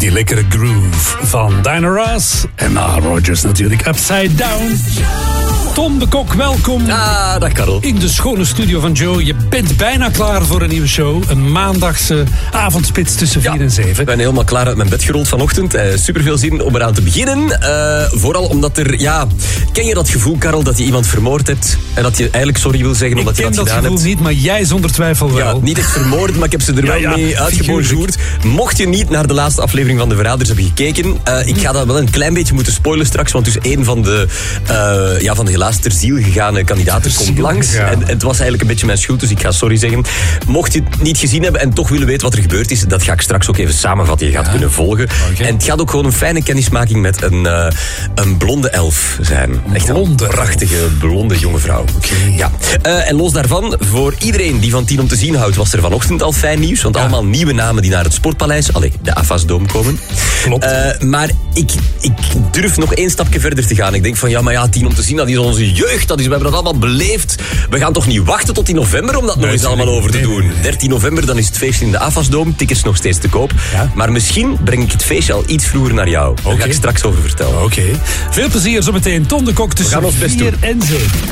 Die lekkere groove van Diana Ross en Nile Rodgers natuurlijk. Upside Down. Tom de Kok, welkom. Ah, dag Karel. In de schone studio van Joe. Je bent bijna klaar voor een nieuwe show. Een maandagse avondspits tussen 4 en 7. Ik ben helemaal klaar uit mijn bed gerold vanochtend. Super veel zin om eraan te beginnen. Vooral omdat er, ken je dat gevoel, Karel, dat je iemand vermoord hebt en dat je eigenlijk sorry wil zeggen omdat je dat gedaan hebt? Ik ken dat gevoel niet, maar jij zonder twijfel wel. Ja, niet echt vermoord, maar ik heb ze er wel mee uitgebonjourd. Mocht je niet naar de laatste aflevering van De Verraders hebben gekeken, ik ga dat wel een klein beetje moeten spoilen straks, want dus een van de helaas ter ziel gegane kandidaten komt langs. En het was eigenlijk een beetje mijn schuld, dus ik ga sorry zeggen. Mocht je het niet gezien hebben en toch willen weten wat er gebeurd is, dat ga ik straks ook even samenvatten. Je gaat kunnen volgen. Okay. En het gaat ook gewoon een fijne kennismaking met een blonde elf zijn. Echt een prachtige blonde jonge vrouw. Okay. Ja. En los daarvan, voor iedereen die van 10 om te zien houdt, was er vanochtend al fijn nieuws. Want allemaal nieuwe namen die naar het Sportpaleis, de AFAS-doom komen. Klopt. Maar ik durf nog 1 stapje verder te gaan. Ik denk van 10 om te zien, dat is onze jeugd. We hebben dat allemaal beleefd. We gaan toch niet wachten tot in november om dat nog eens allemaal over te doen. 13 november, dan is het feestje in de AFAS-doom. Tickets nog steeds te koop. Ja? Maar misschien breng ik het feestje al iets vroeger naar jou. Daar ga ik straks over vertellen. Oké. Veel plezier zometeen. Tom de Kok tussen 4 en 7.